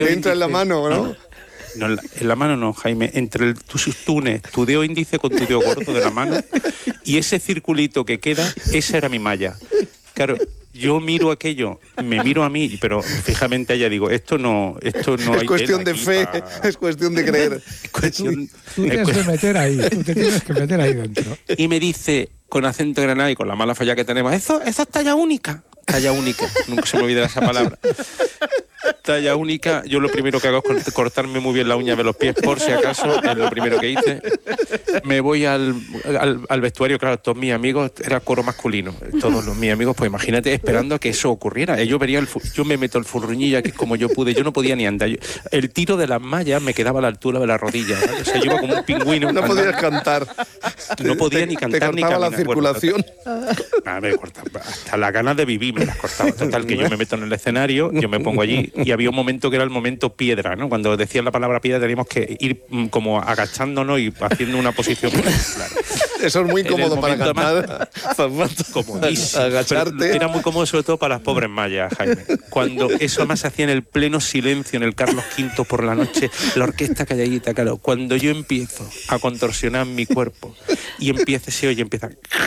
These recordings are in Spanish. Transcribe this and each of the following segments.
entra en la mano, ¿no? No, en la mano no, Jaime. Entre tu dedo índice con tu dedo gordo de la mano y ese circulito que queda, esa era mi malla. Claro, yo miro aquello, me miro a mí, pero fijamente a ella digo, esto no es hay cuestión de fe, es cuestión de creer. Tú tienes que meter ahí, tú te tienes que meter ahí dentro. Y me dice, con acento granada y con la mala falla que tenemos, eso es talla única. Talla única, nunca se me olvida esa palabra. Talla única, yo lo primero que hago es cortarme muy bien la uña de los pies, por si acaso, es lo primero que hice. Me voy al vestuario, claro, todos mis amigos, era coro masculino, todos mis amigos, pues imagínate, esperando a que eso ocurriera. Yo me meto el furruñillo aquí como yo pude, yo no podía ni andar. El tiro de las mallas me quedaba a la altura de la rodilla, ¿vale? O sea, yo iba como un pingüino. No podías cantar. No podía ni cantar ni caminar. La circulación. Me cortaba, hasta las ganas de vivir me las cortaba. Total, que yo me meto en el escenario, yo me pongo allí y había un momento que era el momento piedra, ¿no? Cuando decían la palabra piedra teníamos que ir como agachándonos y haciendo una posición muy claro. Eso es muy cómodo para cantar. Comodísimo. Agacharte. Era muy cómodo sobre todo para las pobres mayas, Jaime. Cuando eso además se hacía en el pleno silencio, en el Carlos V por la noche, la orquesta calladita, claro. Cuando yo empiezo a contorsionar mi cuerpo y se oye, empieza...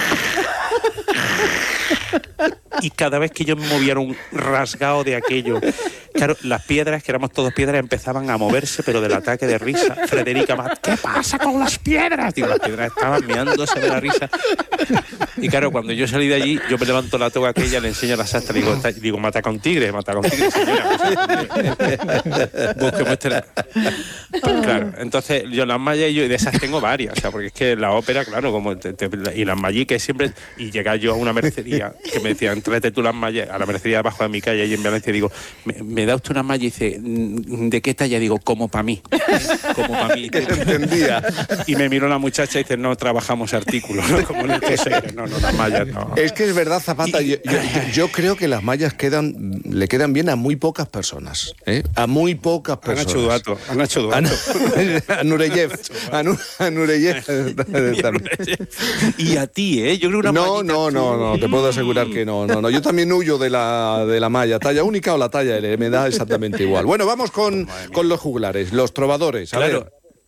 Y cada vez que yo me movía era un rasgado de aquello. Claro, las piedras, que éramos todos piedras, empezaban a moverse, pero del ataque de risa. Frederica más, ¿qué pasa con las piedras? Digo, las piedras estaban meándose de la risa. Y claro, cuando yo salí de allí, yo me levanto la toga aquella, le enseño a la sastra, digo, mata con tigre, señora. Búsqueme este... Claro, entonces yo las mallas, y de esas tengo varias, o sea, porque es que la ópera, claro, como y las malliques siempre, y llegaba yo a una mercería que me decían, tráete tú las mallas, a la mercería debajo de mi calle, allí en Valencia, digo, me da usted una malla y dice, ¿de qué talla? Digo, como para mí. Como para mí. Que entendía. Y me miró la muchacha y dice, no trabajamos artículos, ¿no? Como en el que no, las mallas no. Es que es verdad, Zapata, yo creo que las mallas le quedan bien a muy pocas personas, ¿eh? A muy pocas personas. Han hecho duato. A Nureyev. A Nureyev. Y a ti, ¿eh? Yo creo que una No, te puedo asegurar que no. Yo también huyo de la malla, talla única o la talla L, me da exactamente igual. Bueno, vamos con los juglares, los trovadores. Claro.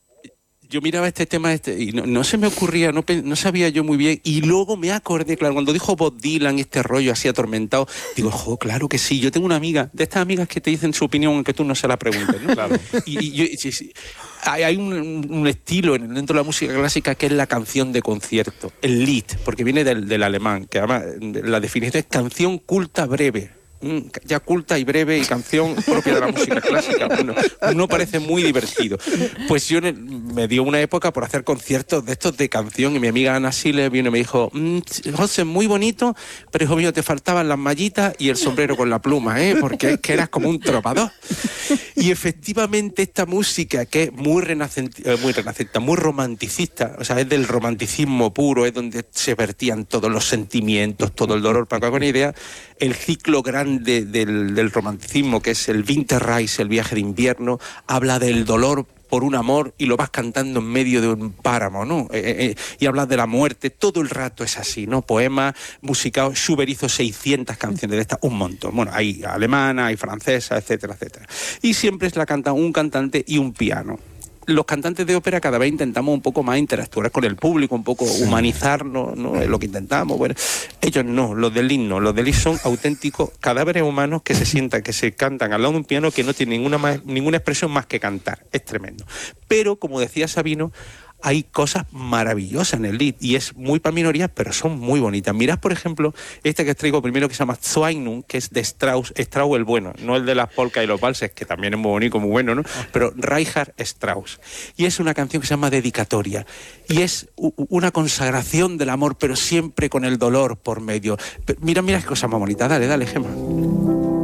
Yo miraba este tema y no se me ocurría, no sabía yo muy bien, y luego me acordé, claro, cuando dijo Bob Dylan, este rollo así atormentado, digo, claro que sí, yo tengo una amiga, de estas amigas que te dicen su opinión aunque tú no se la preguntes, ¿no? Claro. Sí. Hay un estilo dentro de la música clásica que es la canción de concierto, el Lied, porque viene del alemán, que además la definición es canción culta breve. Ya culta y breve y canción propia de la música clásica. Bueno, uno parece muy divertido. Pues yo me dio una época por hacer conciertos de estos de canción y mi amiga Ana Siles vino y me dijo, José, muy bonito, pero hijo mío, te faltaban las mallitas y el sombrero con la pluma, porque es que eras como un trovador. Y efectivamente esta música que es muy renacentista, muy romanticista, o sea, es del romanticismo puro, es donde se vertían todos los sentimientos, todo el dolor, para que hagan una idea, el ciclo grande del romanticismo, que es el Winterreise, el viaje de invierno, habla del dolor por un amor y lo vas cantando en medio de un páramo, ¿no? Y hablas de la muerte, todo el rato es así, ¿no? Poemas musicados, Schubert hizo 600 canciones de estas, un montón. Bueno, hay alemana, hay francesa, etcétera, etcétera. Y siempre la canta un cantante y un piano. Los cantantes de ópera cada vez intentamos un poco más interactuar con el público, un poco humanizarnos, ¿no? Es lo que intentamos. Bueno, ellos no, los del Lied son auténticos cadáveres humanos que se sientan, que se cantan al lado de un piano que no tiene ninguna expresión más que cantar. Es tremendo. Pero, como decía Sabino, hay cosas maravillosas en el Lied y es muy para minorías, pero son muy bonitas. Mirad, por ejemplo, este que os traigo primero, que se llama Zweignun, que es de Strauss el bueno, no el de las polcas y los valses, que también es muy bonito, muy bueno, ¿no? Pero Richard Strauss. Y es una canción que se llama Dedicatoria. Y es una consagración del amor, pero siempre con el dolor por medio. Mira qué cosa más bonita. Dale, Gemma.